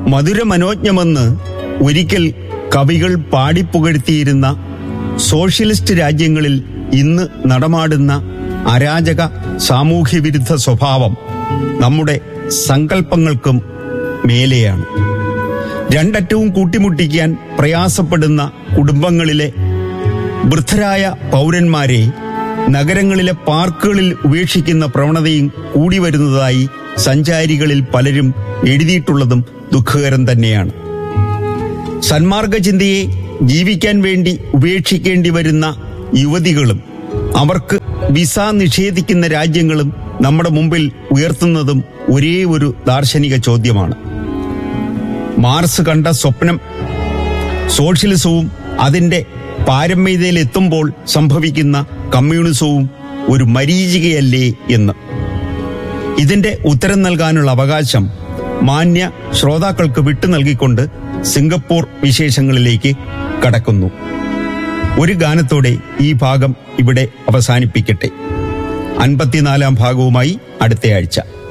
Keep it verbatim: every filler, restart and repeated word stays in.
മധുരമനോജ്ഞമെന്ന് ഒരിക്കൽ കവികൾ പാടിപ്പുകഴ്ത്തിയിരുന്ന സോഷ്യലിസ്റ്റ് രാജ്യങ്ങളിൽ ഇന്ന് നടമാടുന്ന അരാജക സാമൂഹ്യവിരുദ്ധ സ്വഭാവം നമ്മുടെ സങ്കല്പങ്ങൾക്കും മേലെയാണ്. രണ്ടറ്റവും കൂട്ടിമുട്ടിക്കാൻ പ്രയാസപ്പെടുന്ന കുടുംബങ്ങളിലെ വൃദ്ധരായ പൗരന്മാരെ നഗരങ്ങളിലെ പാർക്കുകളിൽ ഉപേക്ഷിക്കുന്ന പ്രവണതയും കൂടി വരുന്നതായി സഞ്ചാരികളിൽ പലരും എഴുതിയിട്ടുള്ളതും ദുഃഖകരം തന്നെയാണ്. സന്മാർഗ ചിന്തയെ ജീവിക്കാൻ വേണ്ടി ഉപേക്ഷിക്കേണ്ടി വരുന്ന യുവതികളും അവർക്ക് വിസ നിഷേധിക്കുന്ന രാജ്യങ്ങളും നമ്മുടെ മുമ്പിൽ ഉയർത്തുന്നതും ഒരേ ഒരു ദാർശനിക ചോദ്യമാണ്. മാർസ് കണ്ട സ്വപ്നം സോഷ്യലിസവും അതിന്റെ പാരമ്യതയിലെത്തുമ്പോൾ സംഭവിക്കുന്ന കമ്മ്യൂണിസവും ഒരു മരീചികയല്ലേ എന്ന്. ഇതിന്റെ ഉത്തരം നൽകാനുള്ള അവകാശം മാന്യ ശ്രോതാക്കൾക്ക് വിട്ടു നൽകിക്കൊണ്ട് സിംഗപ്പൂർ വിശേഷങ്ങളിലേക്ക് കടക്കുന്നു. ഒരു ഗാനത്തോടെ ഈ ഭാഗം ഇവിടെ അവസാനിപ്പിക്കട്ടെ. അൻപത്തിനാലാം ഭാഗവുമായി അടുത്തയാഴ്ച.